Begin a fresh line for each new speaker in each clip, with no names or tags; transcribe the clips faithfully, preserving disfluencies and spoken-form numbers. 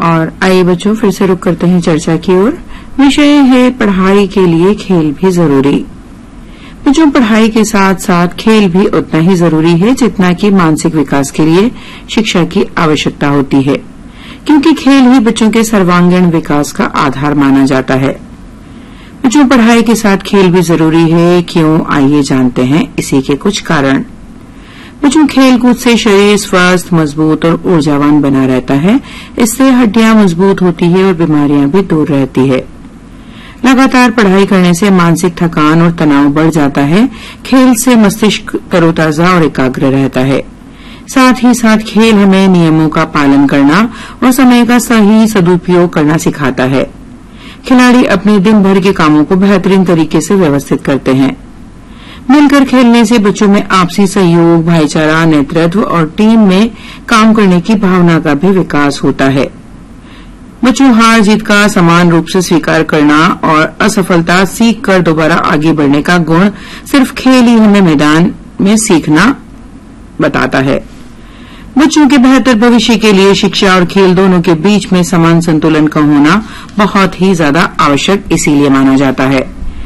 और आइए बच्चों फिर से रुक करते हैं चर्चा की ओर। विषय है पढ़ाई के लिए खेल भी जरूरी। बच्चों पढ़ाई के साथ साथ खेल भी उतना ही जरूरी है जितना कि मानसिक विकास के लिए शिक्षा की आवश्यकता होती है, क्योंकि खेल ही बच्चों के सर्वांगीण विकास का आधार माना जाता है। बच्चों पढ़ाई के साथ खेल भी जरूरी है, क्यों? आइए जानते हैं इसी के कुछ कारण। बच्चों खेल कूद से शरीर स्वस्थ, मजबूत और ऊर्जावान बना रहता है। इससे हड्डियां मजबूत होती है और बीमारियां भी दूर रहती है। लगातार पढ़ाई करने से मानसिक थकान और तनाव बढ़ जाता है। खेल से मस्तिष्क तरोताजा और एकाग्र रहता है। साथ ही साथ खेल हमें नियमों का पालन करना और समय का सही सदुपयोग करना सिखाता है। खिलाड़ी अपने दिन भर के कामों को बेहतरीन तरीके से व्यवस्थित करते हैं। मिलकर खेलने से बच्चों में आपसी सहयोग, भाईचारा, नेतृत्व और टीम में काम करने की भावना का भी विकास होता है। बच्चों हार जीत का समान रूप से स्वीकार करना और असफलता सीख कर दोबारा आगे बढ़ने का गुण सिर्फ खेल ही हमें मैदान में सीखना बताता है। बच्चों के बेहतर भविष्य के लिए शिक्षा और खेल दोनों के बीच में समान संतुलन का होना बहुत ही ज्यादा आवश्यक इसीलिए माना जाता है।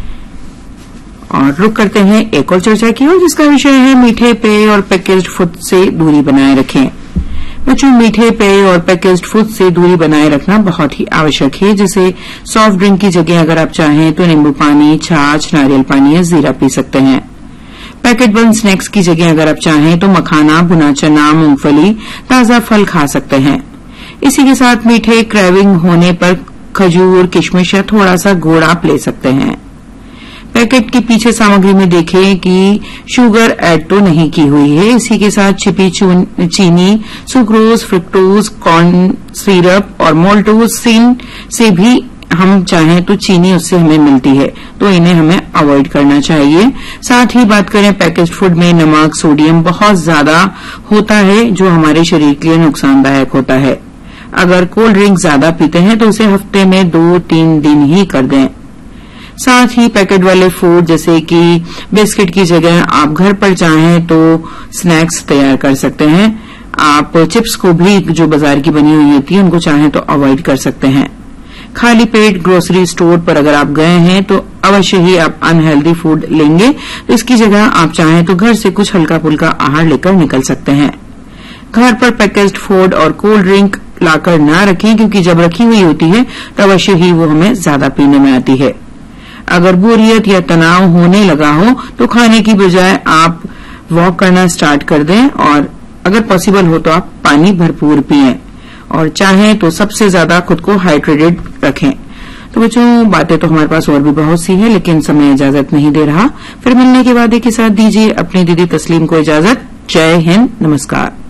और रुक करते हैं एक और चर्चा की ओर, जिसका विषय है मीठे पेय और पैकेज्ड फूड से दूरी बनाए रखें। बच्चों मीठे पेय और पैकेज्ड फूड से दूरी बनाए रखना बहुत ही आवश्यक है। जैसे सॉफ्ट ड्रिंक की जगह अगर आप चाहें तो नींबू पानी, छाछ, नारियल पानी या जीरा पी सकते हैं। पैकेट बंद स्नैक्स की जगह अगर आप चाहें तो मखाना, भुना चना, मूंगफली, ताजा फल खा सकते हैं। इसी के साथ मीठे क्रेविंग होने पर खजूर, किशमिश या थोड़ा सा गुड़ आप ले सकते हैं। पैकेट के पीछे सामग्री में देखें कि शुगर ऐड तो नहीं की हुई है। इसी के साथ छिपी चीनी, सुक्रोज, फ्रुक्टोज, कॉर्न सिरप और मोल्टोसिन से भी हम चाहें तो चीनी उससे हमें मिलती है, तो इन्हें हमें अवॉइड करना चाहिए। साथ ही बात करें पैकेज्ड फूड में नमक, सोडियम बहुत ज्यादा होता है जो हमारे शरीर के लिए नुकसानदायक होता है। अगर कोल्ड ड्रिंक ज्यादा पीते हैं तो उसे हफ्ते में दो तीन दिन ही कर दें। साथ ही पैकेट वाले फूड जैसे कि बिस्किट की जगह आप घर पर चाहें तो स्नैक्स तैयार कर सकते हैं। आप चिप्स को भी जो बाजार की बनी हुई होती है उनको चाहें तो अवॉइड कर सकते हैं। खाली पेट ग्रोसरी स्टोर पर अगर आप गए हैं तो अवश्य ही आप अनहेल्दी फूड लेंगे, तो इसकी जगह आप चाहें तो घर से कुछ हल्का फुल्का आहार लेकर निकल सकते हैं। घर पर पैकेज्ड फूड और कोल्ड ड्रिंक लाकर न रखें, क्योंकि जब रखी हुई होती है तो अवश्य ही वो हमें ज्यादा पीने में आती है। अगर बोरियत या तनाव होने लगा हो तो खाने की बजाय आप वॉक करना स्टार्ट कर दें और अगर पॉसिबल हो तो आप पानी भरपूर पिएं और चाहें तो सबसे ज्यादा खुद को हाइड्रेटेड रखें। तो बच्चों बातें तो हमारे पास और भी बहुत सी है, लेकिन समय इजाजत नहीं दे रहा। फिर मिलने के वादे के साथ दीजिए अपनी दीदी तस्लीम को इजाजत। जय हिंद, नमस्कार।